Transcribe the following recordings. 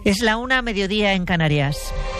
Es la 1:00 en Canarias.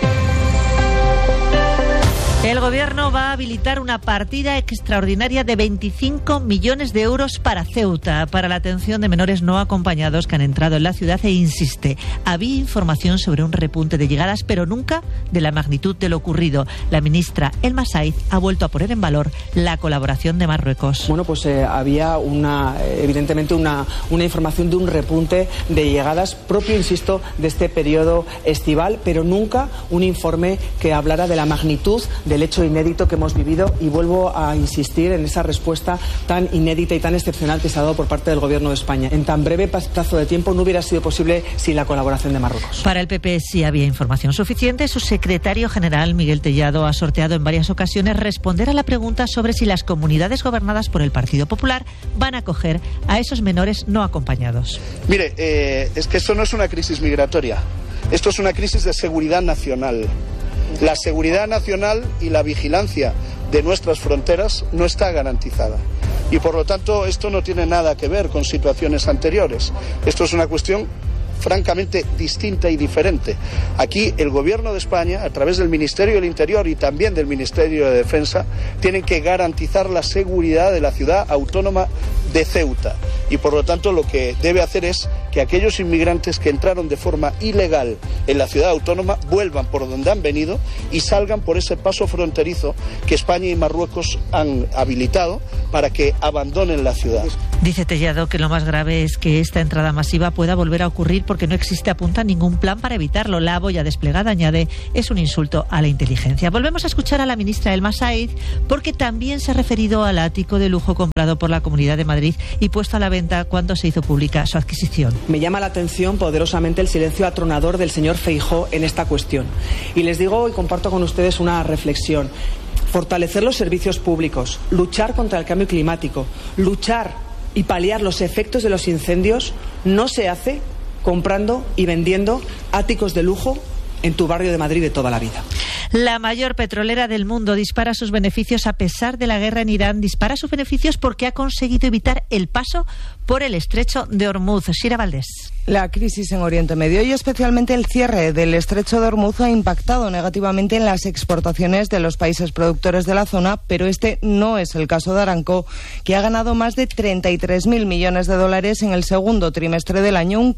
El Gobierno va a habilitar una partida extraordinaria de 25 millones de euros para Ceuta, para la atención de menores no acompañados que han entrado en la ciudad, e insiste, había información sobre un repunte de llegadas, pero nunca de la magnitud de lo ocurrido. La ministra Elma Saiz ha vuelto a poner en valor la colaboración de Marruecos. Bueno, pues había evidentemente una información de un repunte de llegadas propio, insisto, de este periodo estival, pero nunca un informe que hablara de la magnitud del hecho inédito que hemos vivido, y vuelvo a insistir en esa respuesta tan inédita y tan excepcional que se ha dado por parte del Gobierno de España. En tan breve plazo de tiempo no hubiera sido posible sin la colaboración de Marruecos. Para el PP sí había información suficiente. Su secretario general, Miguel Tellado, ha sorteado en varias ocasiones responder a la pregunta sobre si las comunidades gobernadas por el Partido Popular van a acoger a esos menores no acompañados. Mire, es que esto no es una crisis migratoria, esto es una crisis de seguridad nacional. La seguridad nacional y la vigilancia de nuestras fronteras no está garantizada. Y por lo tanto esto no tiene nada que ver con situaciones anteriores. Esto es una cuestión francamente distinta y diferente. Aquí el Gobierno de España, a través del Ministerio del Interior y también del Ministerio de Defensa, tienen que garantizar la seguridad de la ciudad autónoma de Ceuta. Y por lo tanto lo que debe hacer es que aquellos inmigrantes que entraron de forma ilegal en la ciudad autónoma vuelvan por donde han venido y salgan por ese paso fronterizo que España y Marruecos han habilitado para que abandonen la ciudad. Dice Tellado que lo más grave es que esta entrada masiva pueda volver a ocurrir porque no existe, apunta, ningún plan para evitarlo. La boya desplegada, añade, es un insulto a la inteligencia. Volvemos a escuchar a la ministra Elma Saiz, porque también se ha referido al ático de lujo comprado por la Comunidad de Madrid y puesto a la venta cuando se hizo pública su adquisición. Me llama la atención poderosamente el silencio atronador del señor Feijóo en esta cuestión. Y les digo y comparto con ustedes una reflexión. Fortalecer los servicios públicos, luchar contra el cambio climático, luchar y paliar los efectos de los incendios no se hace comprando y vendiendo áticos de lujo en tu barrio de Madrid de toda la vida. La mayor petrolera del mundo dispara sus beneficios a pesar de la guerra en Irán. Dispara sus beneficios porque ha conseguido evitar el paso por el estrecho de Hormuz. Shira Valdés. La crisis en Oriente Medio y especialmente el cierre del estrecho de Hormuz ha impactado negativamente en las exportaciones de los países productores de la zona, pero este no es el caso de Aramco, que ha ganado más de 33.000 millones de dólares en el segundo trimestre del año, un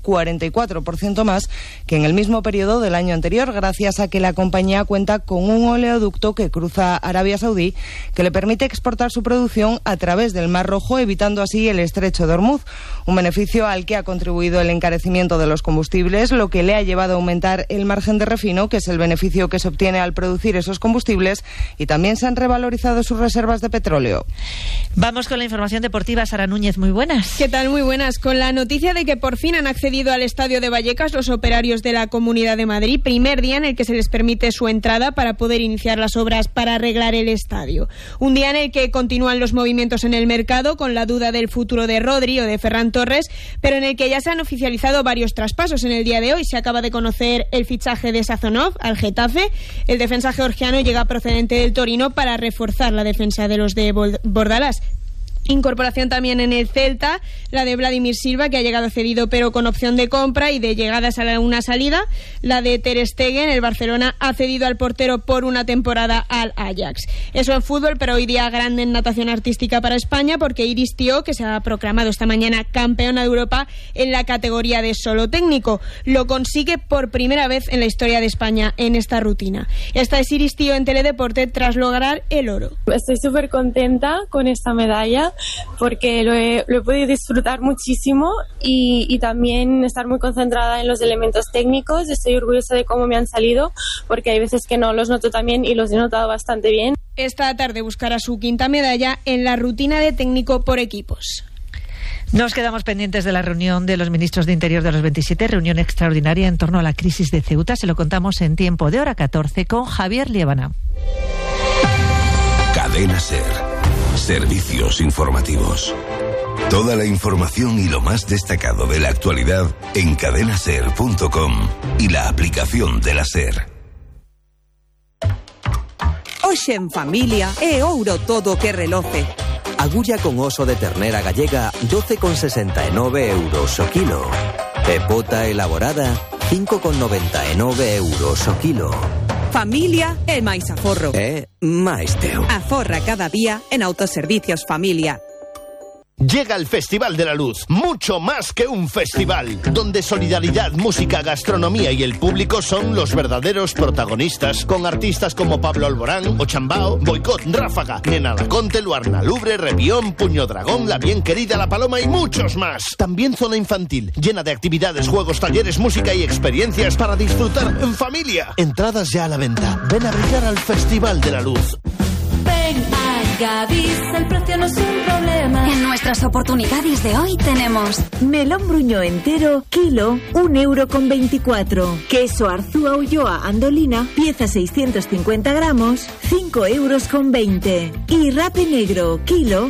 44% más que en el mismo periodo del año anterior, gracias a que la compañía cuenta con un oleoducto que cruza Arabia Saudí que le permite exportar su producción a través del Mar Rojo, evitando así el estrecho de Hormuz, un beneficio al que ha contribuido el encarecimiento de los combustibles, lo que le ha llevado a aumentar el margen de refino, que es el beneficio que se obtiene al producir esos combustibles, y también se han revalorizado sus reservas de petróleo. Vamos con la información deportiva. Sara Núñez, muy buenas. ¿Qué tal? Muy buenas. Con la noticia de que por fin han accedido al estadio de Vallecas los operarios de la Comunidad de Madrid, primer día en el que se les permite su entrada para poder iniciar las obras para arreglar el estadio. Un día en el que continúan los movimientos en el mercado, con la duda del futuro de Rodri o de Ferran Torres, pero en el que ya se han oficializado varios traspasos. En el día de hoy se acaba de conocer el fichaje de Sazonov al Getafe. El defensa georgiano llega procedente del Torino para reforzar la defensa de los de Bordalás. Incorporación también en el Celta, la de Vladimir Silva, que ha llegado cedido pero con opción de compra y de llegadas a una salida. La de Ter Stegen, el Barcelona ha cedido al portero por una temporada al Ajax. Eso en fútbol, pero hoy día grande en natación artística para España, porque Iris Tío, que se ha proclamado esta mañana campeona de Europa en la categoría de solo técnico, lo consigue por primera vez en la historia de España en esta rutina. Esta es Iris Tío en Teledeporte tras lograr el oro. Estoy súper contenta con esta medalla, porque lo he podido disfrutar muchísimo y también estar muy concentrada en los elementos técnicos. Estoy orgullosa de cómo me han salido, porque hay veces que no los noto tan bien y los he notado bastante bien. Esta tarde buscará su quinta medalla en la rutina de técnico por equipos. Nos quedamos pendientes de la reunión de los ministros de Interior de los 27, reunión extraordinaria en torno a la crisis de Ceuta. Se lo contamos en tiempo de hora 14 con Javier Liébana. Cadena SER. Servicios informativos. Toda la información y lo más destacado de la actualidad en cadenaser.com y la aplicación de la SER. Hoxe en familia é ouro todo que reloce. Agulla con oso de ternera gallega 12,69 € o kilo. E pota elaborada 5,99 euros o kilo. Familia e máis aforro. Máis teu. Aforra cada día en Autoservicios Familia. Llega el Festival de la Luz, mucho más que un festival, donde solidaridad, música, gastronomía y el público son los verdaderos protagonistas, con artistas como Pablo Alborán, Ochambao, Boicot, Ráfaga, Nena Laconte, Luarna Lubre, Revión, Puño Dragón, La Bien Querida, La Paloma y muchos más. También zona infantil, llena de actividades, juegos, talleres, música y experiencias para disfrutar en familia. Entradas ya a la venta. Ven a brillar al Festival de la Luz. Ven a Gadis, el precio no es un problema. En nuestras oportunidades de hoy tenemos melón bruñó entero, kilo, 1,24 €. Queso Arzúa Ulloa Andolina, pieza 650 gramos, 5,20 €. Y rape negro, kilo,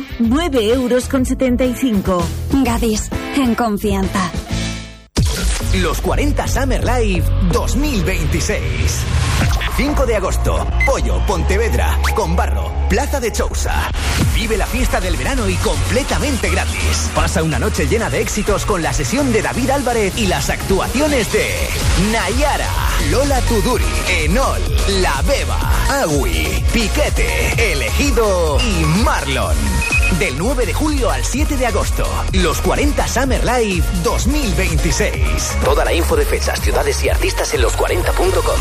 9,75 €. Gadis, en confianza. Los 40 Summer Live 2026. 5 de agosto, Pollo, Pontevedra, Conbarro, Plaza de Chousa. Vive la fiesta del verano y completamente gratis. Pasa una noche llena de éxitos con la sesión de David Álvarez y las actuaciones de Nayara, Lola Tuduri, Enol, La Beba, Agui, Piquete, Elegido y Marlon. Del 9 de julio al 7 de agosto, los 40 Summer Live 2026. Toda la info de fechas, ciudades y artistas en los40.com.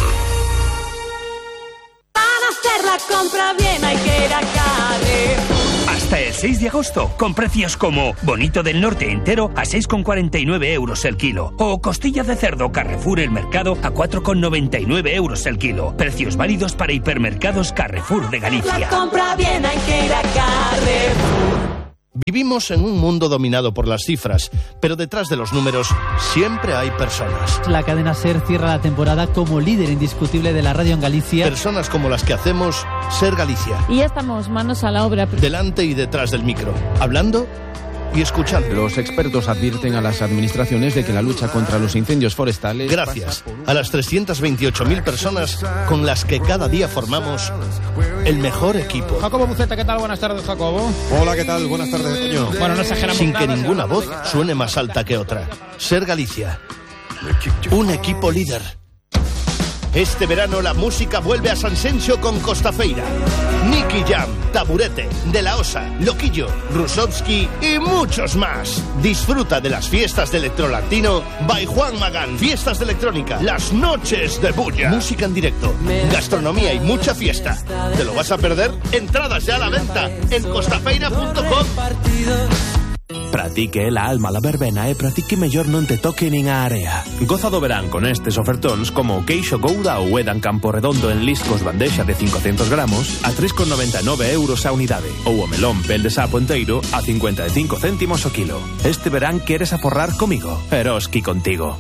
La compra bien hay que ir a Carrefour. Hasta el 6 de agosto, con precios como bonito del norte entero a 6,49 € el kilo. O costilla de cerdo Carrefour El Mercado a 4,99 € el kilo. Precios válidos para hipermercados Carrefour de Galicia. La compra bien hay que ir a Carrefour. Vivimos en un mundo dominado por las cifras, pero detrás de los números siempre hay personas. La cadena SER cierra la temporada como líder indiscutible de la radio en Galicia. Personas como las que hacemos SER Galicia. Y ya estamos manos a la obra. Delante y detrás del micro, hablando y escuchando. Los expertos advierten a las administraciones de que la lucha contra los incendios forestales... Gracias a las 328.000 personas con las que cada día formamos el mejor equipo. Jacobo Buceta, ¿qué tal? Buenas tardes, Jacobo. Hola, ¿qué tal? Buenas tardes, Toño. Bueno, no exageramos Sin nada, que ninguna voz suene más alta que otra. SER Galicia. Un equipo líder. Este verano la música vuelve a Sanxenxo con Costafeira, Nicky Jam, Taburete, De La Osa, Loquillo, Rusovsky y muchos más. Disfruta de las fiestas de Electrolatino by Juan Magán. Fiestas de electrónica, las noches de bulla. Música en directo, gastronomía y mucha fiesta. ¿Te lo vas a perder? Entradas ya a la venta en costafeira.com. Pratique la alma la verbena e pratique mellor non te toque nin a area. Goza do verán con estes ofertóns como o queixo Gouda ou Edam Campo Redondo en liscos bandexa de 500 gramos a 3,99 € a unidade ou o melón pel de sapo enteiro a 55 céntimos o kilo. Este verán queres aforrar comigo, Eroski contigo.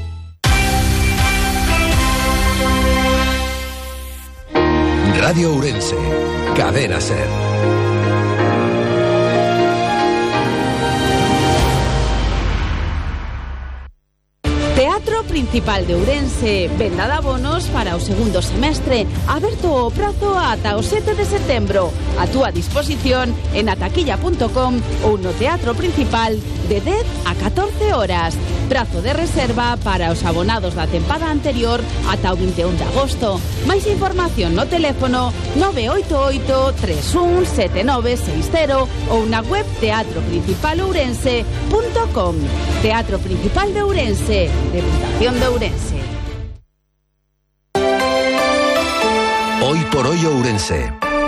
Radio Ourense, Cadena SER. Teatro Principal de Ourense, venda de abonos para o segundo semestre, aberto o prazo ata o 7 de setembro. A túa disposición en ataquilla.com ou no Teatro Principal de 10 a 14 horas. Prazo de reserva para os abonados da tempada anterior ata o 21 de agosto. Máis información no teléfono 988 317960 ou na web teatroprincipalourense.com. Teatro Principal de Ourense, Deputación de Ourense. Hoy por hoy Ourense.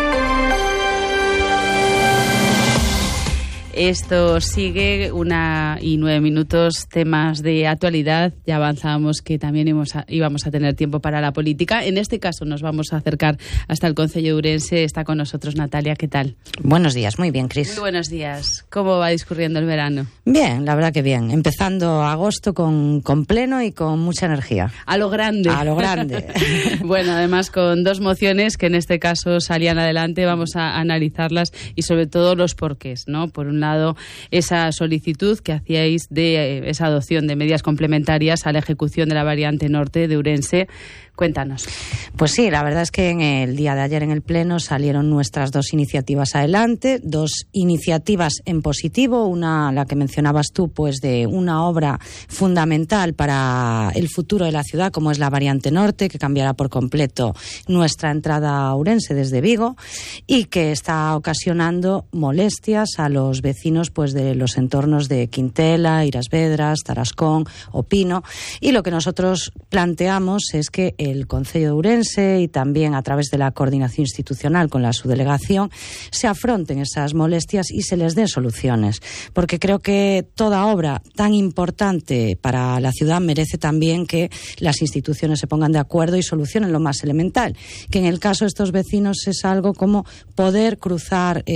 Esto sigue 1:09 minutos, temas de actualidad. Ya avanzábamos que también íbamos a tener tiempo para la política. En este caso nos vamos a acercar hasta el Concello de Ourense. Está con nosotros Natalia, ¿qué tal? Buenos días, muy bien, Cris. Muy buenos días. ¿Cómo va discurriendo el verano? Bien, la verdad que bien. Empezando agosto con pleno y con mucha energía. A lo grande. A lo grande. Bueno, además con dos mociones que en este caso salían adelante. Vamos a analizarlas y sobre todo los porqués, ¿no? Por un mencionado esa solicitud que hacíais de esa adopción de medidas complementarias a la ejecución de la variante norte de Ourense. Cuéntanos. Pues sí, la verdad es que en el día de ayer en el Pleno salieron nuestras 2 iniciativas adelante, 2 iniciativas en positivo, una, la que mencionabas tú, pues de una obra fundamental para el futuro de la ciudad, como es la variante norte, que cambiará por completo nuestra entrada a Ourense desde Vigo y que está ocasionando molestias a los vecinos pues de los entornos de Quintela, Irasvedras, Tarascón o Pino. Y lo que nosotros planteamos es que el Concello de Ourense y también a través de la coordinación institucional con la subdelegación se afronten esas molestias y se les den soluciones, porque creo que toda obra tan importante para la ciudad merece también que las instituciones se pongan de acuerdo y solucionen lo más elemental, que en el caso de estos vecinos es algo como poder cruzar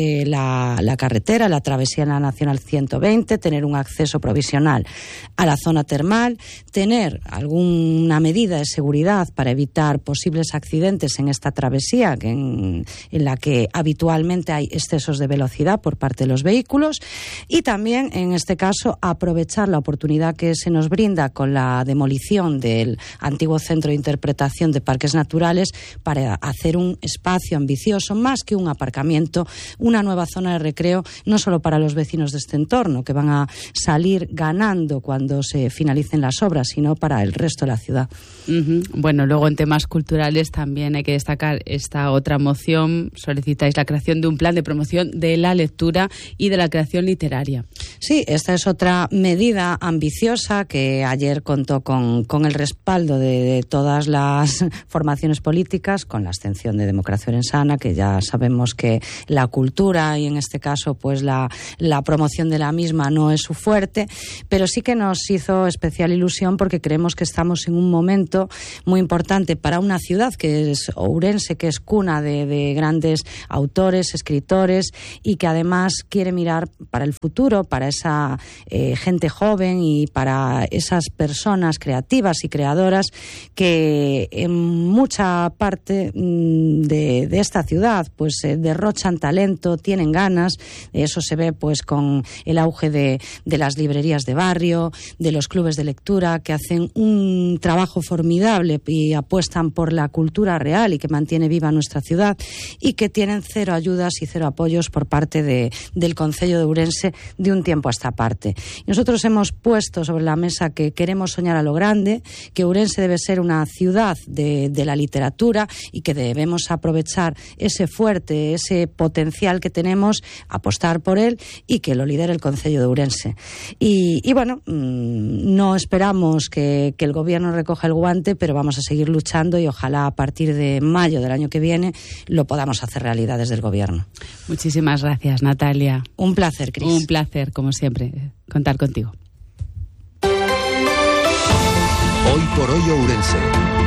la carretera, la travesía en la Nacional 120, tener un acceso provisional a la zona termal, tener alguna medida de seguridad para evitar posibles accidentes en esta travesía en la que habitualmente hay excesos de velocidad por parte de los vehículos y también, en este caso, aprovechar la oportunidad que se nos brinda con la demolición del antiguo centro de interpretación de parques naturales para hacer un espacio ambicioso, más que un aparcamiento, una nueva zona de recreo, no solo para los vecinos de este entorno, que van a salir ganando cuando se finalicen las obras, sino para el resto de la ciudad. Bueno, luego en temas culturales también hay que destacar esta otra moción. Solicitáis la creación de un plan de promoción de la lectura y de la creación literaria. Sí, esta es otra medida ambiciosa que ayer contó con el respaldo de todas las formaciones políticas, con la abstención de Democracia Orensana, que ya sabemos que la cultura y en este caso pues la promoción de la misma no es su fuerte, pero sí que nos hizo especial ilusión porque creemos que estamos en un momento muy importante para una ciudad que es Ourense, que es cuna de grandes autores, escritores y que además quiere mirar para el futuro, para esa gente joven y para esas personas creativas y creadoras que en mucha parte de esta ciudad pues derrochan talento, tienen ganas. Eso se ve pues con el auge de las librerías de barrio, de los clubes de lectura que hacen un trabajo formidable y apuestan por la cultura real y que mantiene viva nuestra ciudad y que tienen cero ayudas y cero apoyos por parte del Concello de Ourense de un tiempo a esta parte. Nosotros hemos puesto sobre la mesa que queremos soñar a lo grande, que Ourense debe ser una ciudad de la literatura y que debemos aprovechar ese fuerte, ese potencial que tenemos, apostar por él y que lo lidere el Concello de Ourense. Y bueno, no esperamos que el Gobierno recoja el guante, pero vamos a seguir luchando y ojalá a partir de mayo del año que viene lo podamos hacer realidad desde el Gobierno. Muchísimas gracias, Natalia. Un placer, Cris. Un placer, como siempre, contar contigo. Hoy por hoy Ourense.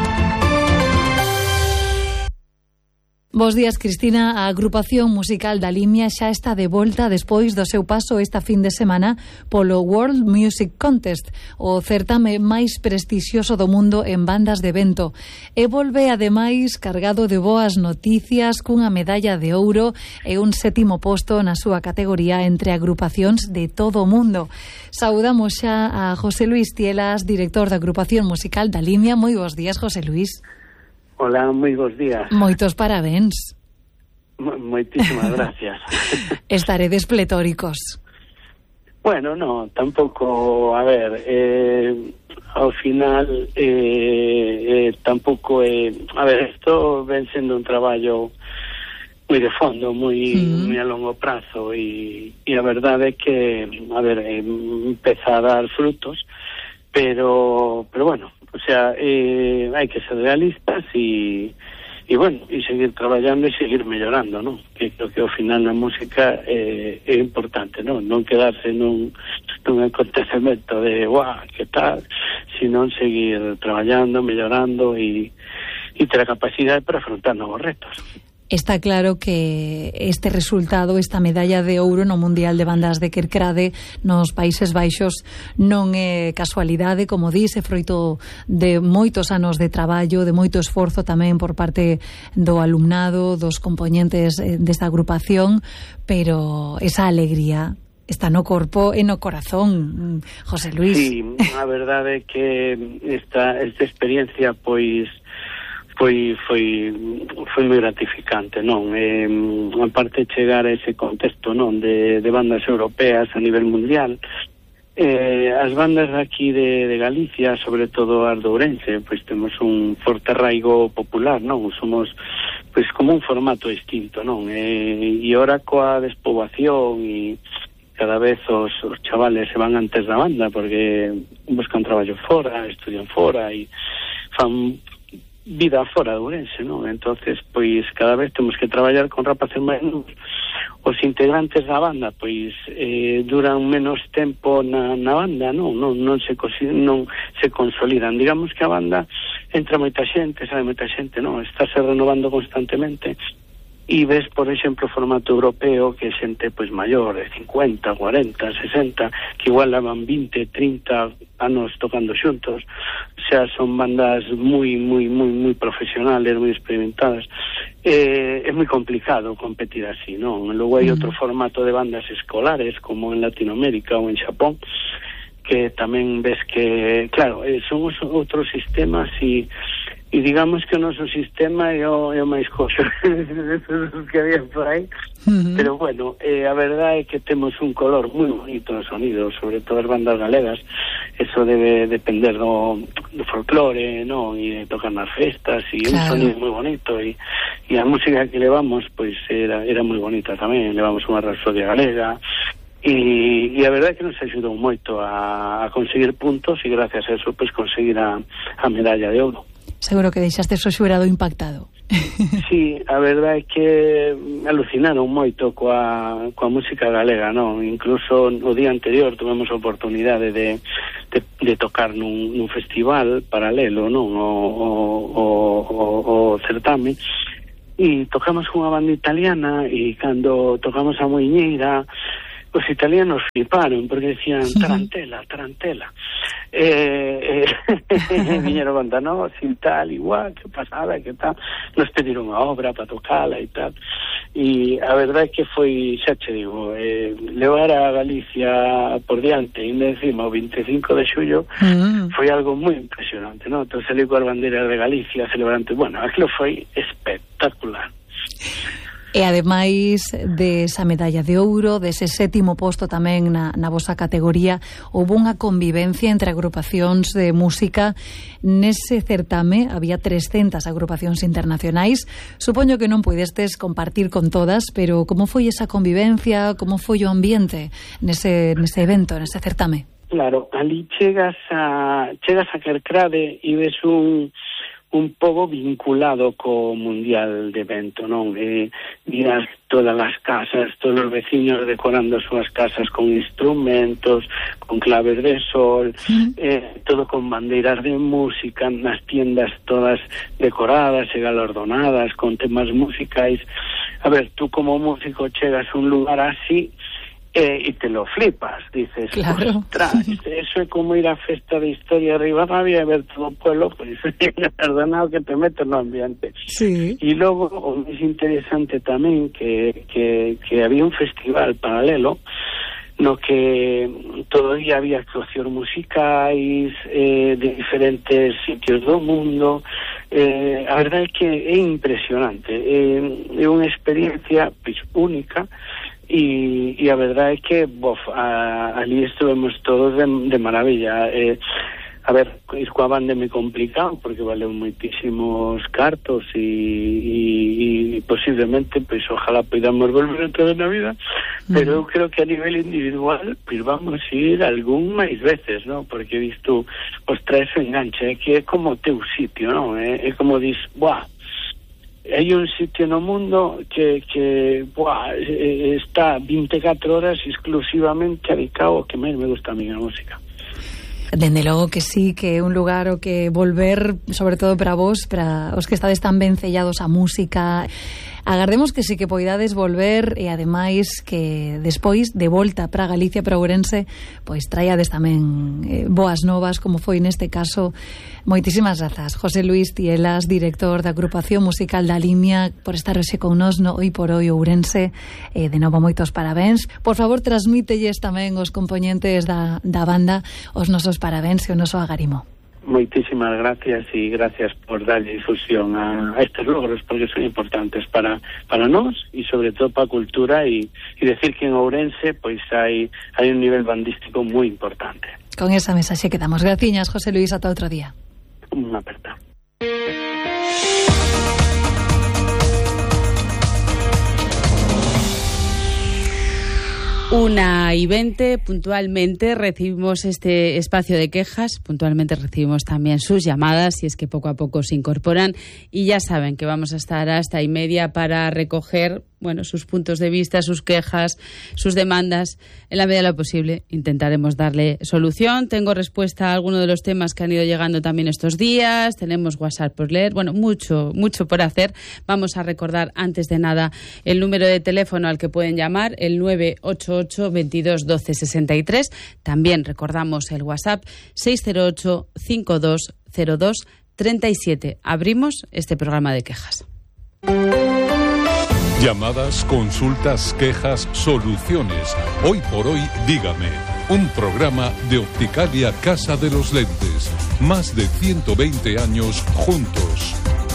Bos días, Cristina. A agrupación musical da Limia xa está de volta despois do seu paso esta fin de semana polo World Music Contest, o certame máis prestixioso do mundo en bandas de vento. E volve, ademais, cargado de boas noticias, cunha medalla de ouro e un 7º posto na súa categoría entre agrupacións de todo o mundo. Saudamos xa a José Luis Tielas, director da agrupación musical da Limia. Moi bons días, José Luis. Hola, moi bons días. Moitos parabéns. Moitísimas gracias. Estaredes pletóricos. Bueno, no, tampouco, a ver, ao final tampouco a ver, isto ven sendo un traballo moi de fondo, moi a longo prazo e a verdade é que, a ver, empeza a dar frutos, pero bueno, o sea, hai que ser realistas e bueno, e seguir traballando e seguir mellorando, ¿no? Que creo que ao final na música é importante, ¿no? Non quedarse nun acontecemento de guau, que tal, sino seguir traballando, mellorando e ter a capacidade para afrontar novos retos. Está claro que este resultado, esta medalla de ouro no Mundial de Bandas de Kerkrade nos Países Baixos non é casualidade, como dice, froito de moitos anos de traballo, de moito esforzo tamén por parte do alumnado, dos componentes desta agrupación, pero esa alegría está no corpo e no corazón, José Luis. Sí, a verdade é que esta experiencia pois foi moi gratificante, non? Aparte de chegar a ese contexto, non, de bandas europeas a nivel mundial, as bandas aquí de Galicia, sobre todo as de Ourense, pois temos un forte arraigo popular, non? Somos pois como un formato distinto, non? E ora coa despoboación e cada vez os chavales se van antes da banda porque buscan traballo fora, estudian fora e fan vida fora de Ourense, non? Entonces, pois cada vez temos que traballar con rapaces máis novos. Os integrantes da banda pois duran menos tempo na banda, non se consolidan. Digamos que a banda entra moita xente, sabe moita xente, non? Estáse renovando constantemente e ves, por exemplo, o formato europeo que xente pois maior, de 50, 40, 60, que igual levan 20, 30 anos tocando xuntos. O sea, son bandas moi profesionales, moi experimentadas. É moi complicado competir así, non? Logo hai outro formato de bandas escolares, como en Latinoamérica ou en Xapón, que tamén ves que, claro, son outros sistemas e digamos que o noso sistema é o máis coxo desos que había por aí, pero bueno, a verdade é que temos un color moi bonito no sonido, sobre todo as bandas galegas. Eso debe depender do folclore, non? E de tocar nas festas, e un sonido moi bonito, e a música que levamos pois era moi bonita tamén. Levamos unha rapsodia galega, e a verdade é que nos axudou moito a conseguir puntos, e gracias a eso pois conseguir a medalla de ouro. Seguro que deixaste o xurado impactado. Sí, a verdade é que alucinaron moito coa música galega, non? Incluso o día anterior tuvemos a oportunidade de tocar nun festival paralelo, non? O certame, e tocamos con unha banda italiana, e cando tocamos a Moiñeira, os italianos fliparon porque decían tarantela viñeron contanos e tal, igual, que pasada, que tal, nos pediron a obra para tocala e tal, e a verdade é que foi, xa che digo, levar a Galicia por diante e encima o 25 de xullo foi algo moi impresionante, non? Entón salí coas bandeiras de Galicia celebrante, bueno, aquilo foi espectacular. E ademais desa medalla de ouro, dese 7º posto tamén na vosa categoría, houve unha convivencia entre agrupacións de música. Nese certame había 300 agrupacións internacionais. Supoño que non pudestes compartir con todas, pero como foi esa convivencia, como foi o ambiente nese evento, nese certame? Claro, ali chegas a Kerkrade e ves un pobo vinculado co mundial de evento, non? Miras todas as casas, todos os veciños decorando as súas casas con instrumentos, con claves de sol, todo con bandeiras de música, nas tiendas todas decoradas e galardonadas con temas musicais. A ver, tú como músico chegas a un lugar así e te lo flipas, dices, claro. Ostras, eso é como ir a festa de historia de Ribadavia e ver todo o pueblo, pois é galardonado que te metes no ambiente. Sí. E logo, o máis interesante tamén que había un festival paralelo no que todo día había actuacións musicais de diferentes sitios do mundo. A verdade é que é impresionante, é unha experiencia pois única. E a verdade é que ali estuvemos todos de maravilla. A ver, ir coa banda é moi complicado porque valeu moitísimos cartos e posiblemente, pois, ojalá podamos volver toda na vida, pero eu creo que a nivel individual pois vamos ir algún máis veces, non? Porque visto os traes o enganche, que é como o teu sitio, non? É como dis, buah, hai un sitio no mundo que está 24 horas exclusivamente dedicado ao que máis me gusta a mí, a música. Dende logo que sí, que é un lugar o que volver, sobre todo para vos, para os que estades tan ben sellados a música. Agardemos que sí que poidades volver e ademais que despois de volta para Galicia, para Ourense, pois traíades tamén boas novas, como foi neste caso. Moitísimas grazas, José Luis Tielas, director da agrupación musical da Limia, por estar hoxe con nos no Hoy por Hoy Ourense. De novo, moitos parabéns. Por favor, transmítelles tamén os componentes da banda os nosos parabéns e o noso agarimo. Moitísimas gracias e gracias por darle difusión a estes logros, porque son importantes para nós e sobre todo para a cultura e decir que en Ourense pois hai un nivel bandístico moi importante. Con esa mensaxe quedamos. Graciñas, José Luis, ata outro día. Unha aperta. 1:20, puntualmente recibimos este espacio de quejas, puntualmente recibimos también sus llamadas, si es que poco a poco se incorporan, y ya saben que vamos a estar hasta 1:30 para recoger, bueno, sus puntos de vista, sus quejas, sus demandas. En la medida de lo posible intentaremos darle solución. Tengo respuesta a algunos de los temas que han ido llegando también estos días, tenemos WhatsApp por leer, bueno, mucho por hacer. Vamos a recordar antes de nada el número de teléfono al que pueden llamar, el 988 22 12 63. También recordamos el WhatsApp 608 5202 37. Abrimos este programa de quejas. Llamadas, consultas, quejas, soluciones. Hoy por hoy, dígame. Un programa de Opticalia Casa de los Lentes. Más de 120 años juntos.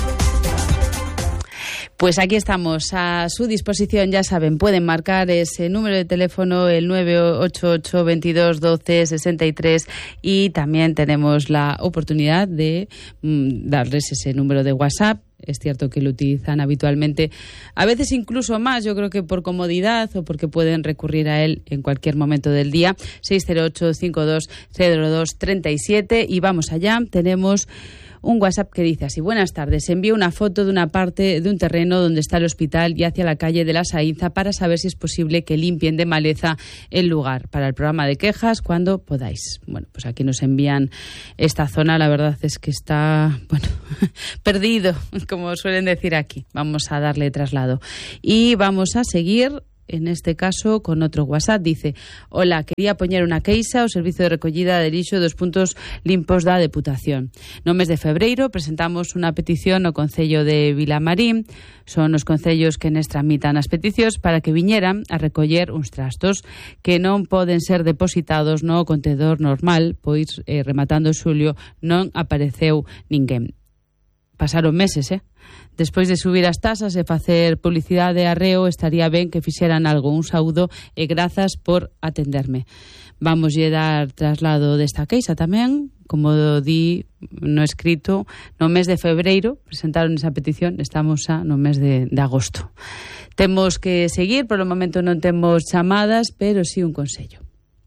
Pues aquí estamos a su disposición, ya saben, pueden marcar ese número de teléfono, el 988 22 12 63, y también tenemos la oportunidad de darles ese número de WhatsApp. Es cierto que lo utilizan habitualmente, a veces incluso más, yo creo que por comodidad o porque pueden recurrir a él en cualquier momento del día, 608 52 02 37, y vamos allá, tenemos un WhatsApp que dice así: buenas tardes, envío una foto de una parte de un terreno donde está el hospital y hacia la calle de la Saínza para saber si es posible que limpien de maleza el lugar para el programa de quejas cuando podáis. Bueno, pues aquí nos envían esta zona, la verdad es que está, bueno, perdido, como suelen decir aquí. Vamos a darle traslado y vamos a seguir. En este caso, con otro WhatsApp, dice: hola, quería poñer unha queixa ao servicio de recollida de lixo dos puntos limpos da Deputación. No mes de febreiro presentamos unha petición ao Concello de Vilamarín. Son os concellos que nos tramitan as peticións para que viñeran a recoller uns trastos que non poden ser depositados no contedor normal, pois rematando xulio non apareceu ninguén. Pasaron meses, Despois de subir as tasas e facer publicidade de arreo, estaría ben que fixeran algo. Un saúdo e grazas por atenderme. Vamos lle dar traslado desta queixa tamén, como di no escrito, no mes de febreiro presentaron esa petición, estamos xa no mes de agosto. Temos que seguir, por o momento non temos chamadas, pero sí un consello.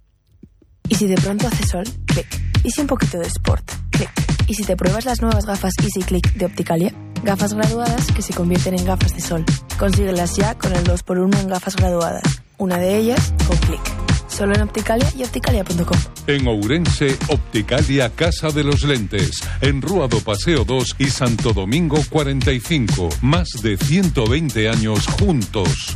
¿Y si de pronto hace sol? Clic. ¿Y si un poquito de sport? Clic. ¿Y si te pruebas las nuevas gafas Easy Click de Opticalia? Gafas graduadas que se convierten en gafas de sol. Consíguelas ya con el 2x1 en gafas graduadas. Una de ellas con Clic. Solo en Opticalia y opticalia.com. En Ourense, Opticalia Casa de los Lentes. En Rúa do Paseo 2 y Santo Domingo 45. Más de 120 años juntos.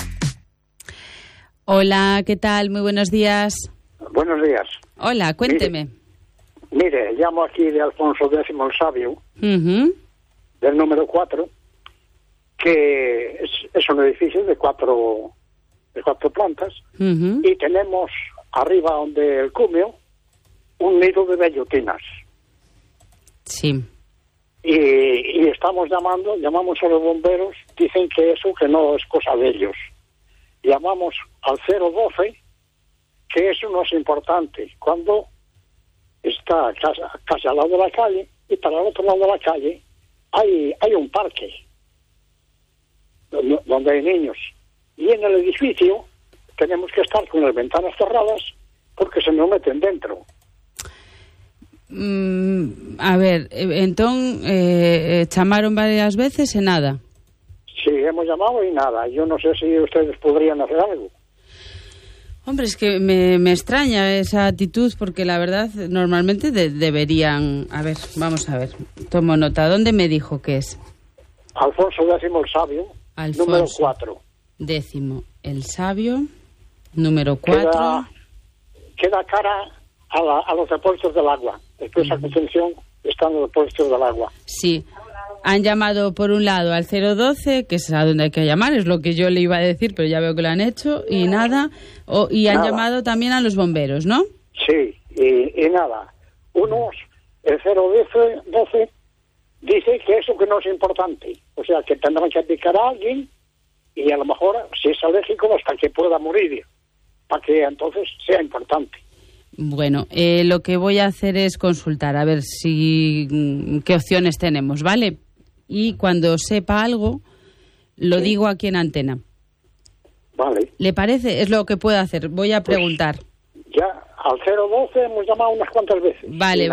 Hola, ¿qué tal? Muy buenos días. Buenos días. Hola, cuénteme. Mire, llamo aquí de Alfonso X el Sabio, del número 4, que es un edificio de cuatro plantas, y tenemos arriba donde el cumio un nido de bellotinas. Sí. Y llamamos a los bomberos, dicen que eso que no es cosa de ellos. Llamamos al 012, que eso no es importante, cuando está casi al lado de la calle, y para el otro lado de la calle hay un parque donde hay niños, y en el edificio tenemos que estar con las ventanas cerradas porque se nos meten dentro. A ver, entonces chamaron varias veces y nada. Sí, hemos llamado y nada. Yo no sé si ustedes podrían hacer algo. Hombre, es que me extraña esa actitud porque la verdad normalmente deberían... A ver, vamos a ver, tomo nota. ¿Dónde me dijo que es? Alfonso X el Sabio, número 4. X el Sabio, número 4. Queda cara a los depósitos del agua. Después a continuación están los depósitos del agua. Sí. Han llamado por un lado al 012, que es a donde hay que llamar, es lo que yo le iba a decir, pero ya veo que lo han hecho, y nada. Y han llamado también a los bomberos, ¿no? Sí, y nada. El 012 dice que eso que no es importante. O sea, que tendrán que aplicar a alguien y a lo mejor, si es alérgico, hasta que pueda morir, para que entonces sea importante. Bueno, lo que voy a hacer es consultar, a ver qué opciones tenemos, ¿vale? Y cuando sepa algo, lo digo aquí en antena. Vale. ¿Le parece? Es lo que puedo hacer. Voy a preguntar. Ya, al 012 hemos llamado unas cuantas veces. Vale.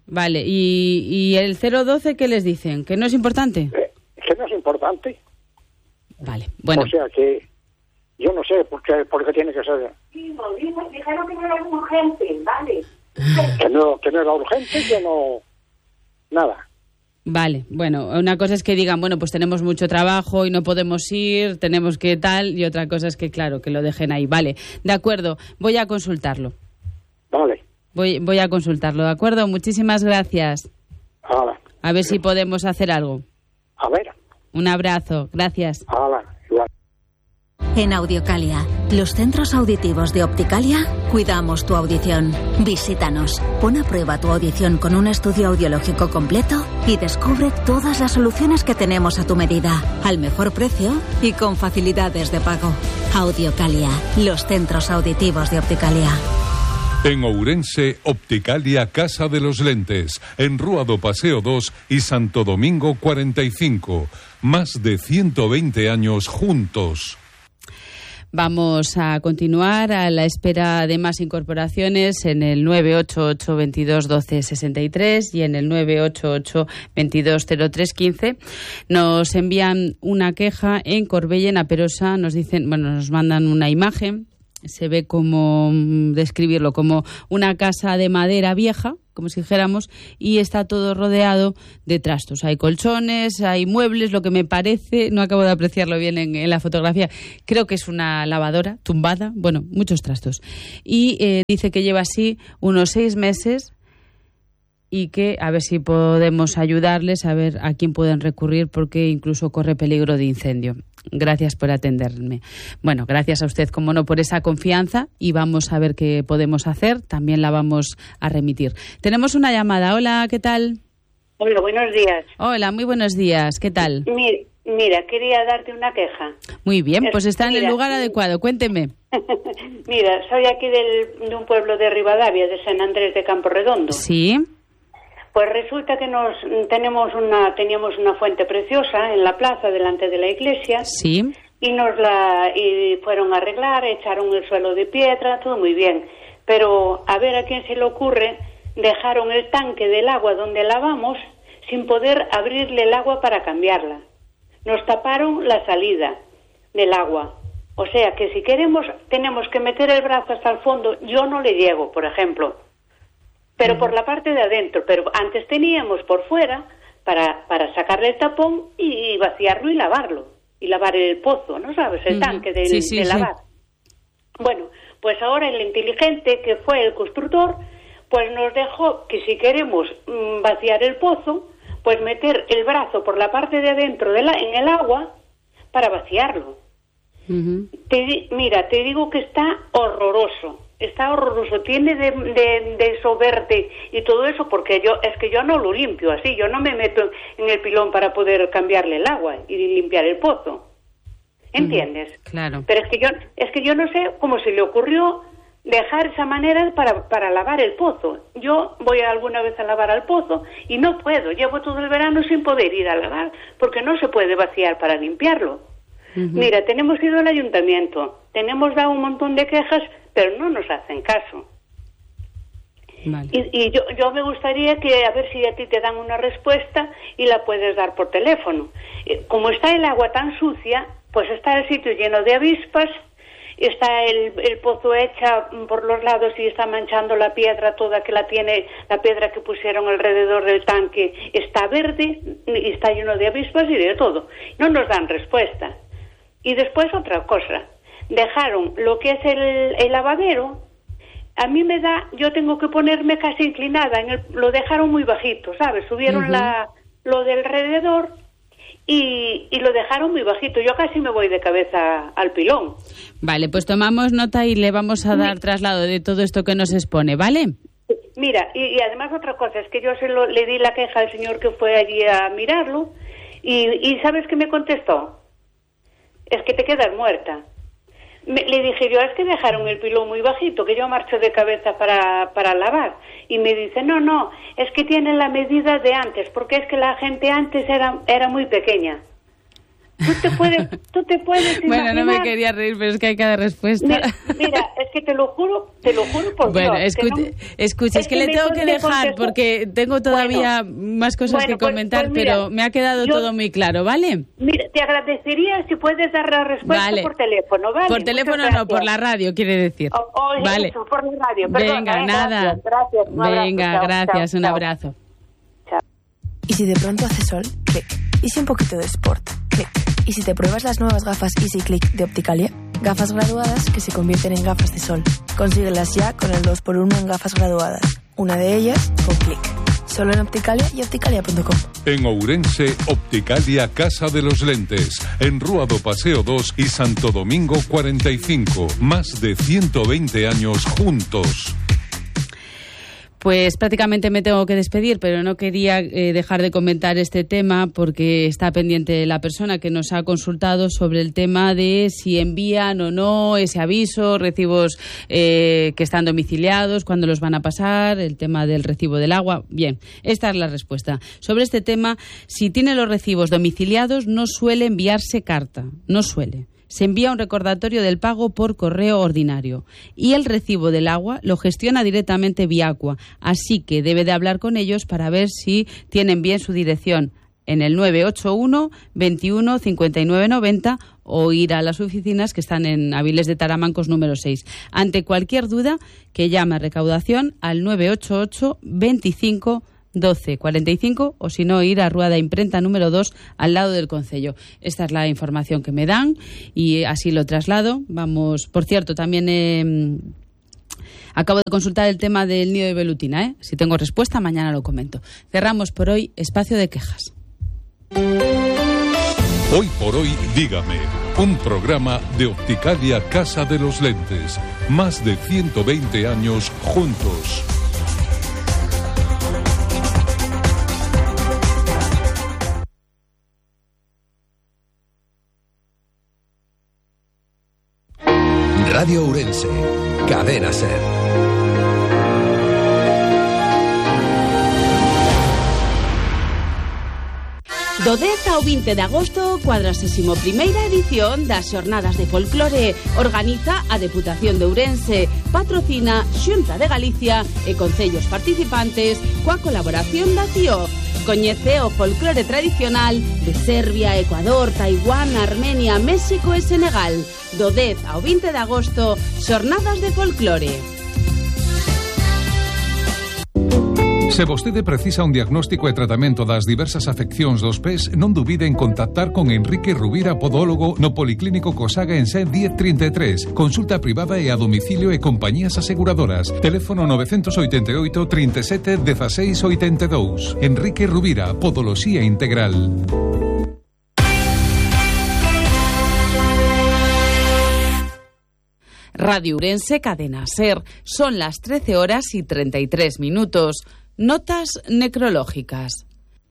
¿Y el 012 qué les dicen? ¿Que no es importante? Que no es importante. Vale, bueno. O sea que yo no sé por qué tiene que ser. Sí, dijeron que no era urgente, vale. Que no era urgente, que no... Nada. Vale, bueno, una cosa es que digan, bueno, pues tenemos mucho trabajo y no podemos ir, tenemos que tal, y otra cosa es que, claro, que lo dejen ahí. Vale, de acuerdo, voy a consultarlo. Vale. Voy a consultarlo, ¿de acuerdo? Muchísimas gracias. Hola. A ver si podemos hacer algo. A ver. Un abrazo, gracias. Hola. En Audiocalia, los centros auditivos de Opticalia, cuidamos tu audición. Visítanos, pon a prueba tu audición con un estudio audiológico completo y descubre todas las soluciones que tenemos a tu medida, al mejor precio y con facilidades de pago. Audiocalia, los centros auditivos de Opticalia. En Ourense, Opticalia Casa de los Lentes, en Rúa do Paseo 2 y Santo Domingo 45. Más de 120 años juntos. Vamos a continuar a la espera de más incorporaciones en el 988-22-12-63 y en el 988-22-03-15. Nos envían una queja en Corbella, en Aperosa. Nos dicen, nos mandan una imagen. Se ve como, describirlo, como una casa de madera vieja, como si dijéramos, y está todo rodeado de trastos. Hay colchones, hay muebles, lo que me parece, no acabo de apreciarlo bien en la fotografía, creo que es una lavadora tumbada, muchos trastos. Y dice que lleva así unos 6 meses y que a ver si podemos ayudarles, a ver a quién pueden recurrir, porque incluso corre peligro de incendio. Gracias por atenderme. Bueno, gracias a usted, como no, por esa confianza, y vamos a ver qué podemos hacer. También la vamos a remitir. Tenemos una llamada. Hola, ¿qué tal? Hola, buenos días. Hola, muy buenos días. ¿Qué tal? Mira, quería darte una queja. Muy bien, pues está en el lugar adecuado. Cuénteme. Mira, soy aquí de un pueblo de Rivadavia, de San Andrés de Camporredondo. Sí. Pues resulta que teníamos una fuente preciosa en la plaza delante de la iglesia. Sí. Y fueron a arreglar, echaron el suelo de piedra, todo muy bien. Pero a ver a quién se le ocurre, dejaron el tanque del agua donde lavamos sin poder abrirle el agua para cambiarla. Nos taparon la salida del agua. O sea que si queremos, tenemos que meter el brazo hasta el fondo. Yo no le llego, por ejemplo. Pero por la parte de adentro, pero antes teníamos por fuera para sacarle el tapón y vaciarlo y lavarlo, y lavar el pozo, ¿no sabes? El tanque de lavar. Bueno, pues ahora el inteligente, que fue el constructor, pues nos dejó que si queremos vaciar el pozo, pues meter el brazo por la parte de adentro en el agua para vaciarlo. Mira, te digo que está horroroso. Está horroroso, tiene de eso verde y todo eso, porque yo no lo limpio así, yo no me meto en el pilón para poder cambiarle el agua y limpiar el pozo. ¿Entiendes? Claro. Pero es que yo no sé cómo se le ocurrió dejar esa manera para lavar el pozo. Yo voy alguna vez a lavar al pozo y no puedo, llevo todo el verano sin poder ir a lavar, porque no se puede vaciar para limpiarlo. Mira, tenemos ido al ayuntamiento, tenemos dado un montón de quejas, pero no nos hacen caso. Vale. Y yo me gustaría que a ver si a ti te dan una respuesta y la puedes dar por teléfono. Como está el agua tan sucia, pues está el sitio lleno de avispas está el pozo hecha por los lados y está manchando la piedra toda que la tiene, la piedra que pusieron alrededor del tanque está verde y está lleno de avispas y de todo. No nos dan respuesta. Y después otra cosa, dejaron lo que es el lavadero, a mí me da, yo tengo que ponerme casi inclinada, lo dejaron muy bajito, ¿sabes? Subieron lo del alrededor y lo dejaron muy bajito. Yo casi me voy de cabeza al pilón. Vale, pues tomamos nota y le vamos a dar traslado de todo esto que nos expone, ¿vale? Mira, y además otra cosa, es que yo le di la queja al señor que fue allí a mirarlo y ¿sabes qué me contestó? Es que te quedas muerta. Le dije yo, es que dejaron el pilón muy bajito, que yo marcho de cabeza para lavar. Y me dice, no, es que tienen la medida de antes, porque es que la gente antes era muy pequeña. Tú te puedes imaginar. Bueno, no me quería reír, pero es que hay que dar respuesta. Mira, es que te lo juro por bueno, Dios. Escuche, es que le tengo que dejar porque tengo todavía más cosas que comentar, pues mira, pero me ha quedado todo muy claro, ¿vale? Mira, te agradecería si puedes dar la respuesta por teléfono, ¿vale? Por teléfono no, por la radio, quiere decir. Vale. Eso, por la radio. Perdona, venga, nada. Gracias. Venga, gracias, chao, un abrazo. Chao. Y si de pronto hace sol, clic. Y si un poquito de sport, clic. Y si te pruebas las nuevas gafas Easy Click de Opticalia, gafas graduadas que se convierten en gafas de sol. Consíguelas ya con el 2x1 en gafas graduadas. Una de ellas con clic. Solo en Opticalia y opticalia.com. En Ourense, Opticalia Casa de los Lentes. En Rúa do Paseo 2 y Santo Domingo 45. Más de 120 años juntos. Pues prácticamente me tengo que despedir, pero no quería dejar de comentar este tema porque está pendiente la persona que nos ha consultado sobre el tema de si envían o no ese aviso, recibos que están domiciliados, cuándo los van a pasar, el tema del recibo del agua. Bien, esta es la respuesta. Sobre este tema, si tiene los recibos domiciliados, no suele enviarse carta, no suele. Se envía un recordatorio del pago por correo ordinario y el recibo del agua lo gestiona directamente Viacua, así que debe de hablar con ellos para ver si tienen bien su dirección en el 981 21 59 90 o ir a las oficinas que están en Avilés de Taramancos número 6. Ante cualquier duda, que llame a recaudación al 988 25 12 45 o si no ir a Rúa da Imprenta número 2 al lado del concello. Esta es la información que me dan y así lo traslado. Vamos, por cierto, también acabo de consultar el tema del nido de velutina, Si tengo respuesta mañana lo comento. Cerramos por hoy espacio de quejas. Hoy por hoy, dígame, un programa de Opticalia Casa de los Lentes. Más de 120 años juntos. Radio Ourense, Cadena SER. Do 10 ao 20 de agosto, 41ª edición das Xornadas de Folclore. Organiza a Deputación de Ourense, patrocina Xunta de Galicia e concellos participantes coa colaboración da CIO. Coñece o folclore tradicional de Serbia, Ecuador, Taiwán, Armenia, México e Senegal. Do 10 ao 20 de agosto, Xornadas de Folclore. Se vostede precisa un diagnóstico e tratamento das diversas afeccións dos pés, non dubide en contactar con Enrique Rubira, podólogo, no Policlínico Cosaga en Sen 1033. Consulta privada e a domicilio e compañías aseguradoras. Teléfono 988 37 16 82. Enrique Rubira, Podoloxía Integral. Radio Ourense, Cadena SER. Son las 13:33. Notas necrológicas.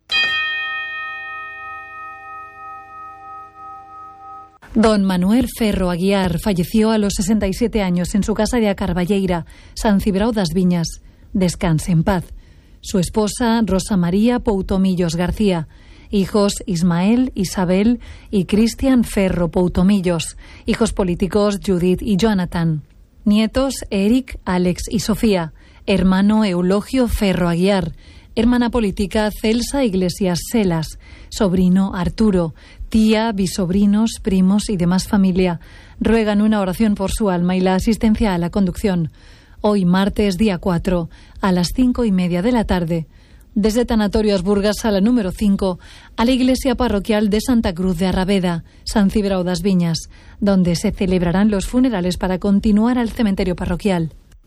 Don Manuel Ferro Aguiar falleció a los 67 años en su casa de A Carballeira, San Cibrao das Viñas. Descanse en paz. Su esposa, Rosa María Poutomillos García. Hijos Ismael, Isabel y Cristian Ferro Poutomillos. Hijos políticos Judith y Jonathan. Nietos Eric, Alex y Sofía. Hermano Eulogio Ferro Aguiar. Hermana política Celsa Iglesias Selas. Sobrino Arturo. Tía, bisobrinos, primos y demás familia. Ruegan una oración por su alma y la asistencia a la conducción. Hoy, martes, día 4, a las 5:30 de la tarde. Desde Tanatorio Asburgas, sala número 5, a la iglesia parroquial de Santa Cruz de Arraveda, San Cibrao das Viñas, donde se celebrarán los funerales para continuar al cementerio parroquial.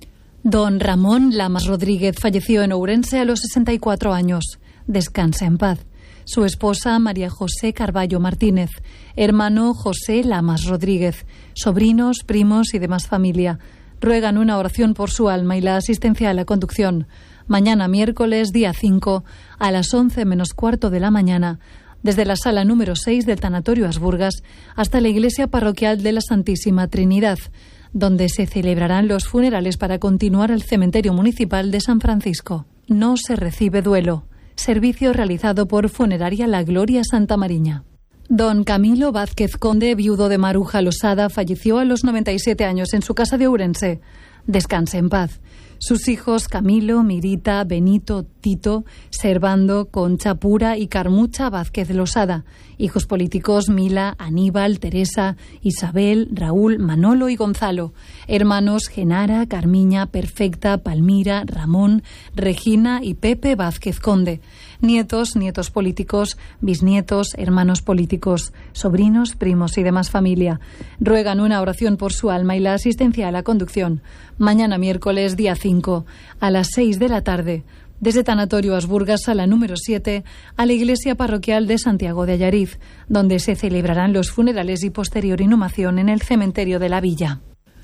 Don Ramón Lamas Rodríguez falleció en Ourense a los 64 años. Descansa en paz. Su esposa, María José Carballo Martínez, hermano José Lamas Rodríguez, sobrinos, primos y demás familia, ruegan una oración por su alma y la asistencia a la conducción. Mañana miércoles, día 5, a las 11 menos cuarto de la mañana, desde la sala número 6 del Tanatorio Asburgas hasta la iglesia parroquial de la Santísima Trinidad, donde se celebrarán los funerales para continuar al cementerio municipal de San Francisco. No se recibe duelo. Servicio realizado por Funeraria La Gloria Santa Mariña. Don Camilo Vázquez Conde, viudo de Maruja Losada, falleció a los 97 años en su casa de Ourense. Descanse en paz. Sus hijos Camilo, Mirita, Benito, Tito, Servando, Concha Pura y Carmucha Vázquez Losada. Hijos políticos Mila, Aníbal, Teresa, Isabel, Raúl, Manolo y Gonzalo. Hermanos Genara, Carmiña, Perfecta, Palmira, Ramón, Regina y Pepe Vázquez Conde. Nietos, nietos políticos, bisnietos, hermanos políticos, sobrinos, primos y demás familia. Ruegan una oración por su alma y la asistencia a la conducción. Mañana miércoles, día 5, a las 6 de la tarde, desde Tanatorio Asburgas, sala número 7, a la iglesia parroquial de Santiago de Allariz, donde se celebrarán los funerales y posterior inhumación en el cementerio de la villa.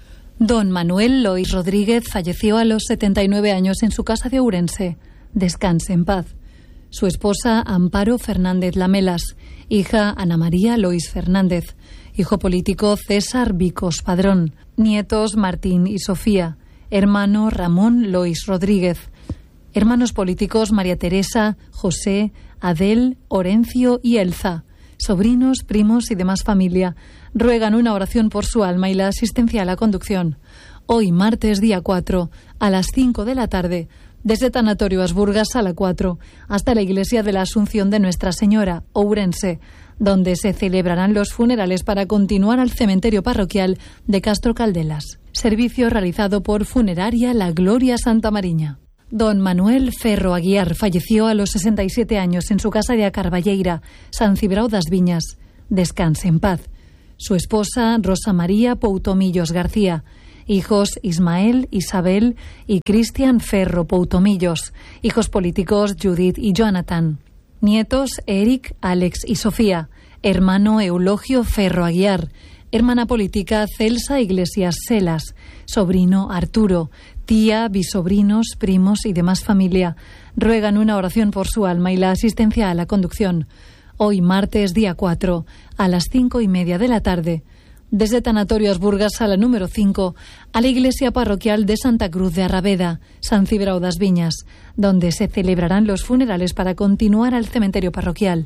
Don Manuel Lois Rodríguez falleció a los 79 años en su casa de Ourense. Descanse en paz. Su esposa Amparo Fernández Lamelas, hija Ana María Lois Fernández, hijo político César Vicos Padrón, nietos Martín y Sofía, hermano Ramón Lois Rodríguez, hermanos políticos María Teresa, José, Adel, Orencio y Elza, sobrinos, primos y demás familia, ruegan una oración por su alma y la asistencia a la conducción. Hoy, martes, día 4, a las 5 de la tarde, desde Tanatorio Asburgas, sala 4, hasta la iglesia de la Asunción de Nuestra Señora, Ourense, donde se celebrarán los funerales para continuar al cementerio parroquial de Castro Caldelas. Servicio realizado por Funeraria La Gloria Santa Mariña. Don Manuel Ferro Aguiar falleció a los 67 años en su casa de Acarballeira, San Cibrao das Viñas. Descanse en paz. Su esposa, Rosa María Poutomillos García. Hijos Ismael, Isabel y Cristian Ferro Poutomillos. Hijos políticos Judith y Jonathan. Nietos Eric, Alex y Sofía. Hermano Eulogio Ferro Aguiar. Hermana política Celsa Iglesias Selas. Sobrino Arturo. Tía, bisobrinos, primos y demás familia. Ruegan una oración por su alma y la asistencia a la conducción. Hoy, martes, día 4, a las 5:30 de la tarde, desde Tanatorio Asburgas, sala número 5, a la iglesia parroquial de Santa Cruz de Arraveda, San Cibrao das Viñas, donde se celebrarán los funerales para continuar al cementerio parroquial.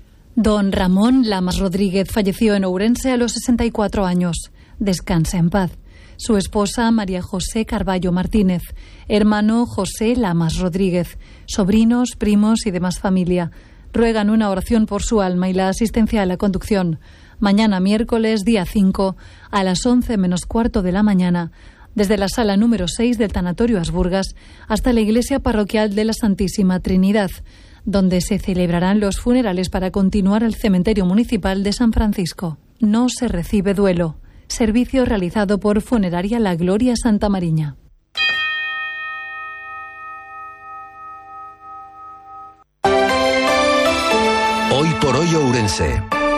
Don Ramón Lamas Rodríguez falleció en Ourense a los 64 años. Descansa en paz. Su esposa, María José Carballo Martínez, hermano José Lamas Rodríguez, sobrinos, primos y demás familia, ruegan una oración por su alma y la asistencia a la conducción. Mañana miércoles, día 5, a las 11 menos cuarto de la mañana, desde la sala número 6 del Tanatorio Asburgas hasta la iglesia parroquial de la Santísima Trinidad, donde se celebrarán los funerales para continuar al cementerio municipal de San Francisco. No se recibe duelo. Servicio realizado por Funeraria La Gloria Santa Mariña. Hoy por hoy Ourense.